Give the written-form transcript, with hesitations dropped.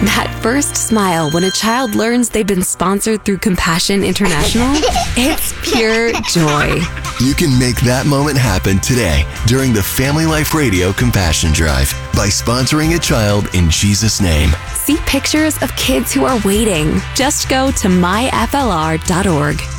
That first smile when a child learns they've been sponsored through Compassion International, it's pure joy. You can make that moment happen today during the Family Life Radio Compassion Drive by sponsoring a child in Jesus' name. See pictures of kids who are waiting. Just go to myflr.org.